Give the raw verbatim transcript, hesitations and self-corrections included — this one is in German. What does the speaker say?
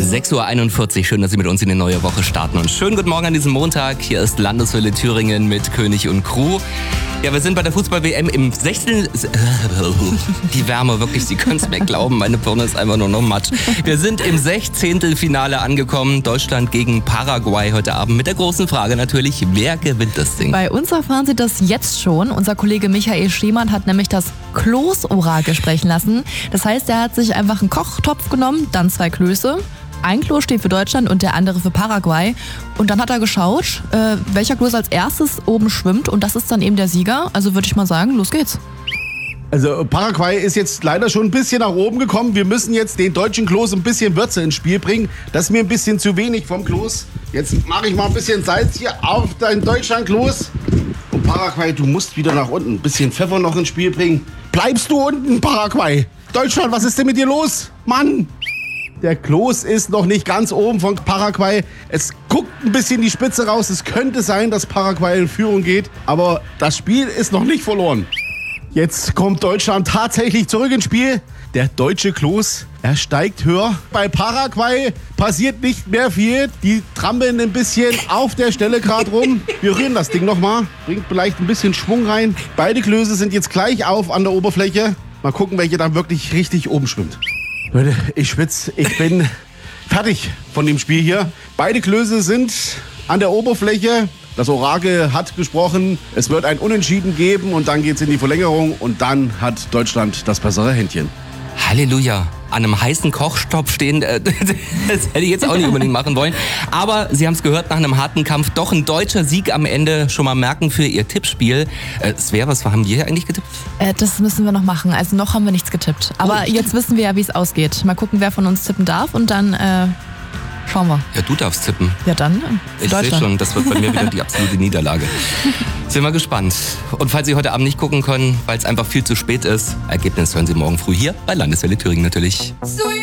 sechs Uhr einundvierzig, schön, dass Sie mit uns in die neue Woche starten. Und schönen guten Morgen an diesem Montag. Hier ist Landeswelle Thüringen mit König und Crew. Ja, wir sind bei der Fußball-W M im sechzehnten Die Wärme, wirklich, Sie können es mir glauben, meine Birne ist einfach nur noch matsch. Wir sind im sechzehnten Finale angekommen. Deutschland gegen Paraguay heute Abend. Mit der großen Frage natürlich, wer gewinnt das Ding? Bei uns erfahren Sie das jetzt schon. Unser Kollege Michael Schliemann hat nämlich das Kloß-Orakel sprechen lassen. Das heißt, er hat sich einfach einen Kochtopf genommen, dann zwei Klöße. Ein Kloß steht für Deutschland und der andere für Paraguay. Und dann hat er geschaut, äh, welcher Kloß als erstes oben schwimmt. Und das ist dann eben der Sieger. Also würde ich mal sagen, los geht's. Also Paraguay ist jetzt leider schon ein bisschen nach oben gekommen. Wir müssen jetzt den deutschen Kloß ein bisschen Würze ins Spiel bringen. Das ist mir ein bisschen zu wenig vom Kloß. Jetzt mache ich mal ein bisschen Salz hier auf dein Deutschland-Kloß. Und Paraguay, du musst wieder nach unten. Ein bisschen Pfeffer noch ins Spiel bringen. Bleibst du unten, Paraguay? Deutschland, was ist denn mit dir los? Mann! Der Kloß ist noch nicht ganz oben von Paraguay. Es guckt ein bisschen die Spitze raus. Es könnte sein, dass Paraguay in Führung geht. Aber das Spiel ist noch nicht verloren. Jetzt kommt Deutschland tatsächlich zurück ins Spiel. Der deutsche Kloß, er steigt höher. Bei Paraguay passiert nicht mehr viel. Die trampeln ein bisschen auf der Stelle gerade rum. Wir rühren das Ding nochmal. Bringt vielleicht ein bisschen Schwung rein. Beide Klöße sind jetzt gleich auf an der Oberfläche. Mal gucken, welche dann wirklich richtig oben schwimmt. Leute, ich schwitze. Ich bin fertig von dem Spiel hier. Beide Klöße sind an der Oberfläche. Das Orakel hat gesprochen. Es wird ein Unentschieden geben und dann geht's in die Verlängerung. Und dann hat Deutschland das bessere Händchen. Halleluja. An einem heißen Kochtopf stehen, äh, das hätte ich jetzt auch nicht unbedingt machen wollen. Aber Sie haben es gehört, nach einem harten Kampf doch ein deutscher Sieg am Ende. Schon mal merken für Ihr Tippspiel. Äh, Svea, was haben wir hier eigentlich getippt? Äh, das müssen wir noch machen. Also noch haben wir nichts getippt. Aber Oh. jetzt wissen wir ja, wie es ausgeht. Mal gucken, wer von uns tippen darf und dann äh, schauen wir. Ja, du darfst tippen. Ja dann, äh, für Ich sehe Deutschland. schon, das wird bei mir wieder die absolute Niederlage. Sind wir gespannt. Und falls Sie heute Abend nicht gucken können, weil es einfach viel zu spät ist, Ergebnis hören Sie morgen früh hier bei Landeswelle Thüringen natürlich.